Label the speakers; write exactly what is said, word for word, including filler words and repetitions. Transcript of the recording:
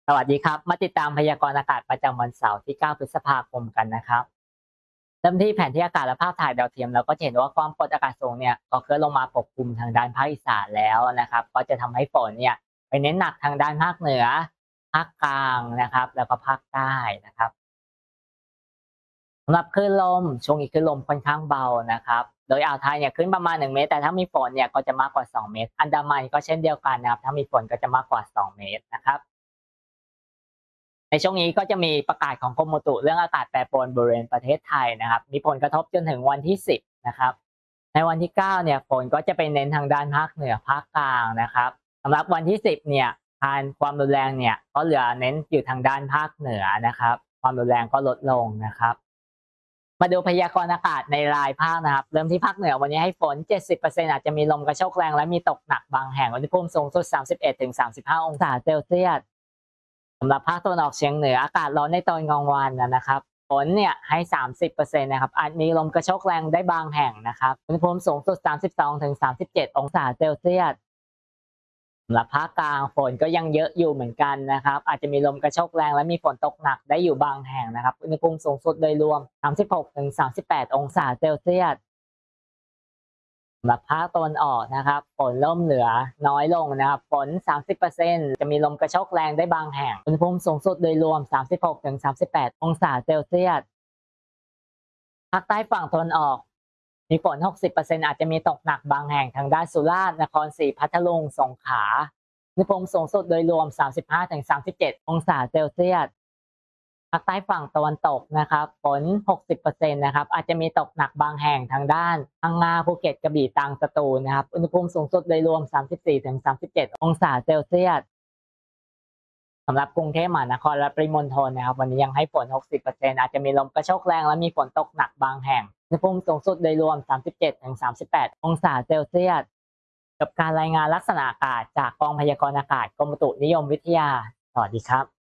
Speaker 1: สวัสดีครับมาติดตามพยากรณ์อากาศประจำวันเสาร์ที่ เก้า พฤษภาคมกันนะครับเริ่มที่แผนที่อากาศและภาพถ่ายดาวเทียมเราก็จะเห็นว่าความกดอากาศสูงเนี่ยก็เคลื่อนลงมาปกคลุมทางด้านภาคอีสานแล้วนะครับก็จะทำให้ฝนเนี่ยไปเน้นหนักทางด้านภาคเหนือภาคกลางนะครับแล้วก็ภาคใต้นะครับสำหรับคลื่นลมช่วงนี้คลื่นลมค่อนข้างเบานะครับโดยอ่าวไทยเนี่ยขึ้นประมาณหนึ่งเมตรแต่ถ้ามีฝนเนี่ยก็จะมากกว่าสองเมตรอันดามันก็เช่นเดียวกันนะครับถ้ามีฝนก็จะมากกว่าสองเมตรนะครับ ในช่วงนี้ก็จะมีประกาศของกรมอุตุเรื่องอากาศแปรปรวนบริเวณประเทศไทยนะครับมีผลกระทบจนถึงวันที่สิบนะครับในวันที่เก้าเนี่ยฝนก็จะไปเน้นทางด้านภาคเหนือภาคกลางนะครับสำหรับวันที่สิบเนี่ยทานความรุนแรงเนี่ยก็เหลือเน้นอยู่ทางด้านภาคเหนือนะครับความรุนแรงก็ลดลงนะครับมาดูพยากรณ์อากาศในรายภาคนะครับเริ่มที่ภาคเหนือวันนี้ให้ฝน เจ็ดสิบเปอร์เซ็นต์ อาจจะมีลมกระโชกแรงและมีตกหนักบางแห่งอุณหภูมิสูงสุด สามสิบเอ็ดถึงสามสิบห้า องศาเซลเซียส สำหรับภาคตะวันออกเฉียงเหนืออากาศร้อนในตอนกลางวันนะครับฝนเนี่ยให้ สามสิบเปอร์เซ็นต์ นะครับอาจมีลมกระโชกแรงได้บางแห่งนะครับอุณหภูมิสูงสุด สามสิบสองถึงสามสิบเจ็ด องศาเซลเซียสสำหรับภาคกลางฝนก็ยังเยอะอยู่เหมือนกันนะครับอาจจะมีลมกระโชกแรงและมีฝนตกหนักได้อยู่บางแห่งนะครับอุณหภูมิสูงสุดโดยรวม สามสิบหกถึงสามสิบแปด องศาเซลเซียส สำหรับภาคตะวันออกนะครับฝนเริ่มเหลือน้อยลงนะครับฝน สามสิบเปอร์เซ็นต์ จะมีลมกระโชกแรงได้บางแห่งอุณหภูมิสูงสุดโดยรวม สามสิบหกถึงสามสิบแปด องศาเซลเซียสภาคใต้ฝั่งตะวันออกมีฝน หกสิบเปอร์เซ็นต์ อาจจะมีตกหนักบางแห่งทางด้านสุราษฎร์นครศรีพัทลุงสงขลาอุณหภูมิสูงสุดโดยรวม สามสิบห้าถึงสามสิบเจ็ด องศาเซลเซียส ภาคใต้ฝั่งตะวันตกนะครับฝน หกสิบเปอร์เซ็นต์ นะครับอาจจะมีตกหนักบางแห่งทางด้านพังงาภูเก็ตกระบี่ตรังสตูลนะครับอุณหภูมิสูงสุดโดยรวม สามสิบสี่ถึงสามสิบเจ็ด องศาเซลเซียสสำหรับกรุงเทพมหานครและปริมณฑลนะครับวันนี้ยังให้ฝน หกสิบเปอร์เซ็นต์ อาจจะมีลมกระโชกแรงและมีฝนตกหนักบางแห่งอุณหภูมิสูงสุดโดยรวม สามสิบเจ็ดถึงสามสิบแปด องศาเซลเซียสกับการรายงานลักษณะอากาศจากกองพยากรณ์อากาศกรมอุตุนิยมวิทยาสวัสดีครับ